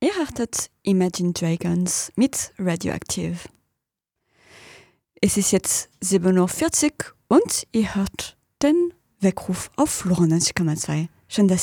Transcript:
Ihr hörtet Imagine Dragons mit Radioactive. Es ist jetzt 7:40 Uhr und ihr hört den Weckruf auf Flora 90,2. Schön, dass